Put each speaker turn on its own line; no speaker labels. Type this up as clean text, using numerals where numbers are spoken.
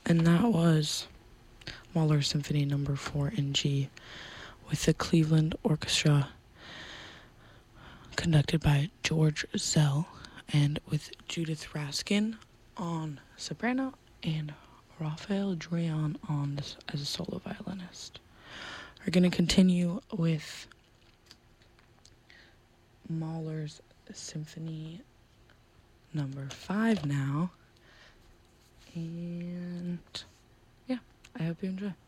And that was Mahler Symphony Number 4 in G with the Cleveland Orchestra, conducted by George Zell, and with Judith Raskin on soprano and Raphael Dreon on as a solo violinist. We're going to continue with Mahler's Symphony Number 5 now. And yeah, I hope you enjoy.